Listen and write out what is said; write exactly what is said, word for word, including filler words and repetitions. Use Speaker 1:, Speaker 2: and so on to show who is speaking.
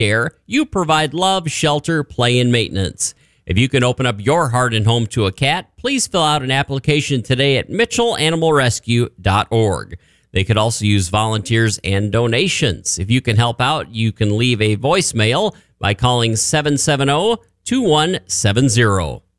Speaker 1: Care, you provide love, shelter, play, and maintenance. If you can open up your heart and home to a cat, please fill out an application today at mitchell animal rescue dot org. They could also use volunteers and donations. If you can help out, you can leave a voicemail by calling seven seven zero, two one seven zero.